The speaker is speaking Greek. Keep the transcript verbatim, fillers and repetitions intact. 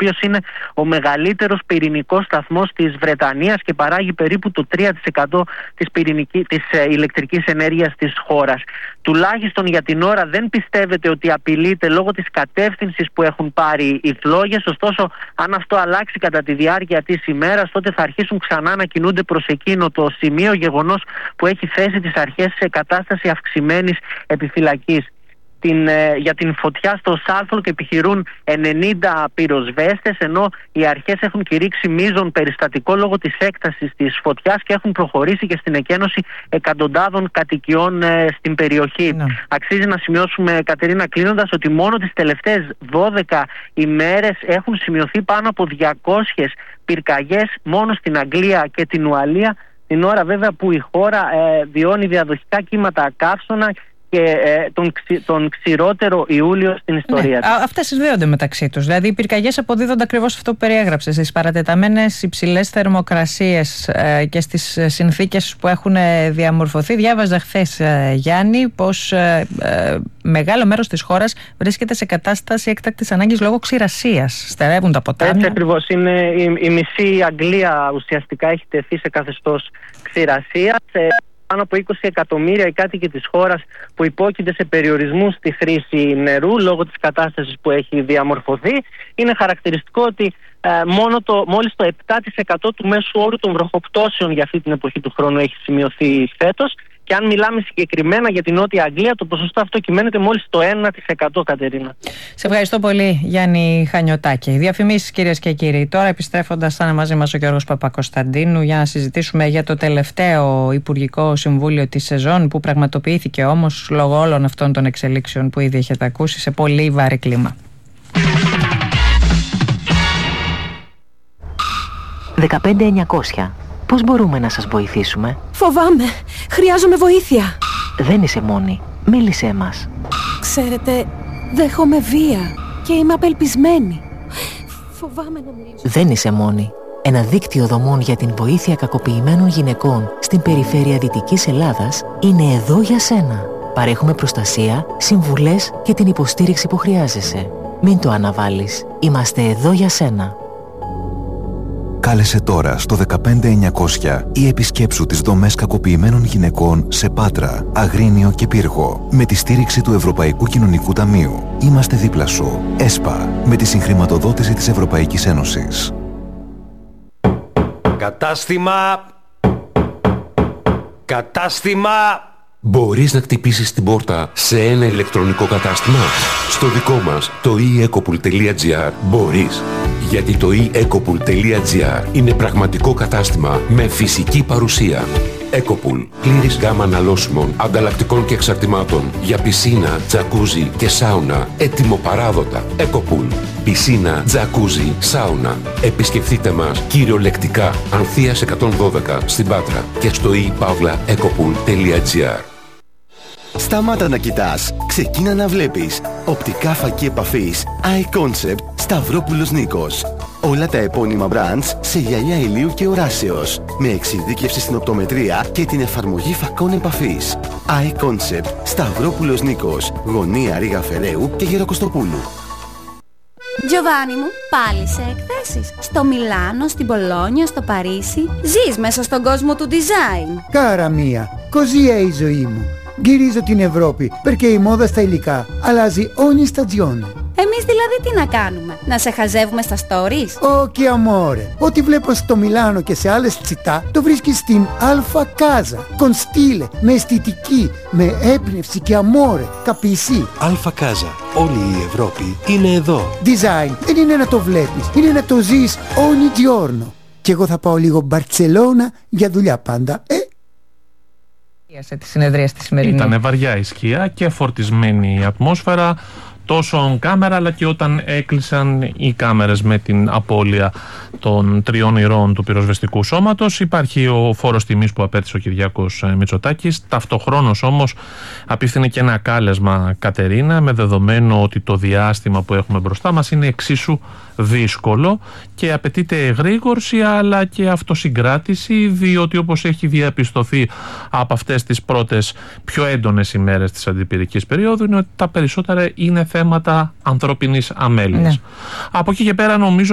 οποίος είναι ο μεγαλύτερος πυρηνικός σταθμός της Βρετανίας και παράγει περίπου το τρία τοις εκατό της, πυρηνική, της ε, ηλεκτρικής ενέργειας της χώρας. Τουλάχιστον για την ώρα δεν πιστεύετε ότι απειλείται λόγω της κατεύθυνσης που έχουν πάρει οι φλόγες. Ωστόσο, αν αυτό αλλάξει κατά τη διάρκεια της ημέρας, τότε θα αρχίσουν ξανά να κινούνται προς εκείνο το σημείο, γεγονός που έχει θέσει τις αρχές σε κατάσταση αυξημένης επιφυλακής. Την, ε, για την φωτιά στο Σάφολκ επιχειρούν ενενήντα πυροσβέστες, ενώ οι αρχές έχουν κηρύξει μείζον περιστατικό λόγω της έκτασης της φωτιάς και έχουν προχωρήσει και στην εκένωση εκατοντάδων κατοικιών ε, στην περιοχή. Ναι. Αξίζει να σημειώσουμε, Κατερίνα, κλείνοντας, ότι μόνο τις τελευταίες δώδεκα ημέρες έχουν σημειωθεί πάνω από διακόσιες πυρκαγιές μόνο στην Αγγλία και την Ουαλία, την ώρα βέβαια που η χώρα ε, βιώνει διαδοχικά κύματα καύσωνα και ε, τον, ξυ, τον ξηρότερο Ιούλιο στην ιστορία. Ναι, αυτά συνδέονται μεταξύ τους. Δηλαδή, οι πυρκαγιές αποδίδονται ακριβώς αυτό που περιέγραψες, στις παρατεταμένες υψηλές θερμοκρασίες ε, και στις συνθήκες που έχουν διαμορφωθεί. Διάβαζα χθες, ε, Γιάννη, πως ε, ε, μεγάλο μέρος της χώρας βρίσκεται σε κατάσταση έκτακτης ανάγκης λόγω ξηρασίας. Στερεύουν τα ποτάμια. Έτσι ακριβώς είναι. Η, η μισή Αγγλία ουσιαστικά έχει τεθεί σε καθεστώς ξηρασίας. Ε, Πάνω από είκοσι εκατομμύρια οι κάτοικοι της χώρας που υπόκεινται σε περιορισμούς στη χρήση νερού λόγω της κατάστασης που έχει διαμορφωθεί. Είναι χαρακτηριστικό ότι ε, μόνο το, μόλις το επτά τοις εκατό του μέσου όρου των βροχοπτώσεων για αυτή την εποχή του χρόνου έχει σημειωθεί φέτος. Και αν μιλάμε συγκεκριμένα για την Νότια Αγγλία, το ποσοστό αυτό κυμαίνεται μόλις το ένα τοις εκατό, Κατερίνα. Σε ευχαριστώ πολύ, Γιάννη Χανιωτάκη. Διαφημίσεις, κυρίες και κύριοι. Τώρα, επιστρέφοντας, θα είναι μαζί μας ο Γιώργος Παπακοσταντίνου για να συζητήσουμε για το τελευταίο Υπουργικό Συμβούλιο της σεζόν, που πραγματοποιήθηκε όμως λόγω όλων αυτών των εξελίξεων που ήδη έχετε ακούσει σε πολύ βαρύ κλίμα. δεκαπέντε εννιακόσια. Πώς μπορούμε να σας βοηθήσουμε? Φοβάμαι. Χρειάζομαι βοήθεια. Δεν είσαι μόνη. Μίλησέ μας. Ξέρετε, δέχομαι βία και είμαι απελπισμένη. Φοβάμαι να μιλήσω. Δεν είσαι μόνη. Ένα δίκτυο δομών για την βοήθεια κακοποιημένων γυναικών στην περιφέρεια Δυτικής Ελλάδας είναι εδώ για σένα. Παρέχουμε προστασία, συμβουλές και την υποστήριξη που χρειάζεσαι. Μην το αναβάλεις. Είμαστε εδώ για σένα. Κάλεσε τώρα στο δεκαπέντε εννιακόσια ή επισκέψου τις δομές κακοποιημένων γυναικών σε Πάτρα, Αγρίνιο και Πύργο με τη στήριξη του Ευρωπαϊκού Κοινωνικού Ταμείου. Είμαστε δίπλα σου. ΕΣΠΑ, με τη συγχρηματοδότηση της Ευρωπαϊκής Ένωσης. Κατάστημα... Κατάστημα... Μπορείς να χτυπήσεις την πόρτα σε ένα ηλεκτρονικό κατάστημα? Στο δικό μας, το e ecopool τελεία gr, μπορείς. Γιατί το e ecopool τελεία gr είναι πραγματικό κατάστημα με φυσική παρουσία. Ecopool, πλήρης γάμα αναλώσιμων, ανταλλακτικών και εξαρτημάτων για πισίνα, τζακούζι και σάουνα, έτοιμο παράδοτα. Ecopool, πισίνα, τζακούζι, σάουνα. Επισκεφτείτε μας κυριολεκτικά Ανθείας εκατόν δώδεκα στην Πάτρα και στο e pavla ecopool τελεία gr. Σταμάτα να κοιτάς, ξεκίνα να βλέπεις. Οπτικά φακή επαφής iConcept Σταυρόπουλος Νίκος. Όλα τα επώνυμα brands σε γυαλιά ηλίου και οράσεως, με εξειδίκευση στην οπτομετρία και την εφαρμογή φακών επαφής. iConcept Σταυρόπουλος Νίκος, γωνία Ρήγα Φεραίου και Γεροκοστοπούλου. Giovanni μου, πάλι σε εκθέσεις. Στο Μιλάνο, στην Πολόνια, στο Παρίσι. Ζεις μέσα στον κόσμο του design. Κάρα μία, così è η ζωή μου. Γυρίζω την Ευρώπη, perché η μόδα στα υλικά αλλάζει ogni stagione. Εμείς δηλαδή τι να κάνουμε, να σε χαζεύουμε στα stories? Όχι, amore. Ό,τι βλέπω στο Μιλάνο και σε άλλες τσιτά, το βρίσκεις στην Alfa Casa. Con stile, με αισθητική, με έμπνευση και amore. Capisci? Alfa Casa. Όλη η Ευρώπη είναι εδώ. Design δεν είναι να το βλέπεις, είναι να το ζεις ogni giorno. Και εγώ θα πάω λίγο Μπαρτσελώνα για δουλειά πάντα, ε? Σε τη συνεδρία στη σημερινή. Ήτανε βαριά η σκιά και φορτισμένη η ατμόσφαιρα, τόσο on κάμερα αλλά και όταν έκλεισαν οι κάμερες με την απώλεια των τριών ηρώων του πυροσβεστικού σώματος. Υπάρχει ο φόρος τιμής που απέθεσε ο Κυριάκος Μητσοτάκης. Ταυτοχρόνως όμως απίφθινε και ένα κάλεσμα, Κατερίνα, με δεδομένο ότι το διάστημα που έχουμε μπροστά μας είναι εξίσου δύσκολο και απαιτείται εγρήγορση αλλά και αυτοσυγκράτηση, διότι όπως έχει διαπιστωθεί από αυτές τις πρώτες πιο έντονες ημέρες της αντιπυρικής περίοδου, είναι ότι τα περισσότερα είναι θέματα ανθρώπινης αμέλειας. Ναι. Από εκεί και πέρα νομίζω